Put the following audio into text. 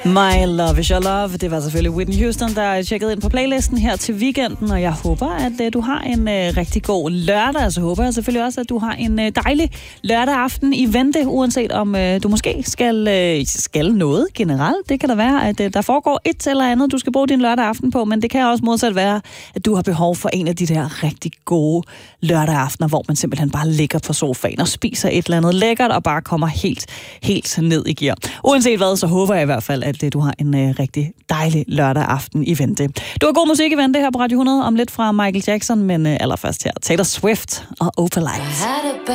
My Love Is Your Love. Det var selvfølgelig Whitney Houston, der tjekkede ind på playlisten her til weekenden, og jeg håber, at du har en rigtig god lørdag, og så håber jeg selvfølgelig også, at du har en dejlig lørdag aften i vente, uanset om du måske skal noget generelt. Det kan da være, at der foregår et eller andet, du skal bruge din lørdag aften på, men det kan også modsat være, at du har behov for en af de der rigtig gode lørdag aftener, hvor man simpelthen bare ligger på sofaen og spiser et eller andet lækkert, og bare kommer helt ned i gear. Uanset hvad, så håber jeg i hvert fald, at du har en rigtig dejlig lørdag aften i vente. Du har god musik i vente her på Radio 100, om lidt fra Michael Jackson, men allerførst her Taylor Swift og Opalite.